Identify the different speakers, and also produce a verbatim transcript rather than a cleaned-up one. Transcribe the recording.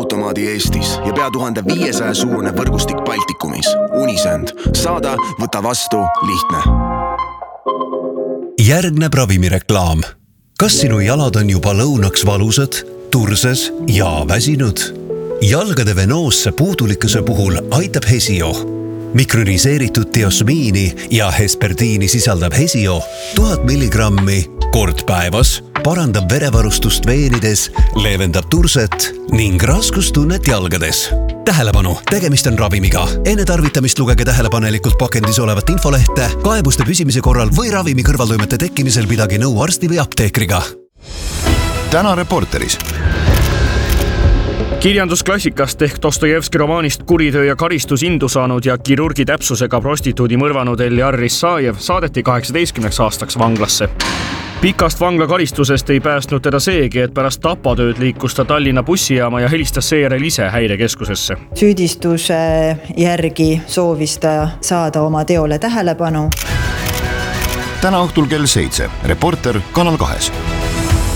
Speaker 1: automaadi Eestis ja pea tuhande viiesaja suurune võrgustik Baltikumis. Unisend. Saada, võta vastu, lihtne.
Speaker 2: Järgneb ravimireklaam. Kas sinu jalad on juba lõunaks valusad, turses ja väsinud? Jalgade venoosse puudulikkuse puhul aitab Hesio. Mikroniseeritud diosmiini ja hesperdiini sisaldab Hesio tuhat milligrammi kord päevas, parandab verevarustust veenides, leevendab turset ning raskustunnet jalgades. Tähelepanu, tegemist on ravimiga. Enne tarvitamist lugege tähelepanelikult pakendis olevat infolehte, kaebuste püsimise korral või ravimi kõrvaltoimete tekkimisel pidage nõu arsti või apteekriga.
Speaker 3: Täna Reporteris.
Speaker 4: Kirjandusklassikast ehk Dostojevski romaanist Kuritöö ja karistus indu saanud ja kirurgi täpsusega prostituudi mõrvanud Eljar Risajev saadeti kaheksateistkümneks aastaks vanglasse. Pikast vanglakaristusest ei päästnud teda seegi, et pärast tapatööd liikus ta Tallinna bussijaama ja helistas seejärel ise häirekeskusesse.
Speaker 5: Süüdistuse järgi soovis ta saada oma teole tähelepanu.
Speaker 3: Täna õhtul kell seitse. Reporter Kanal kahes.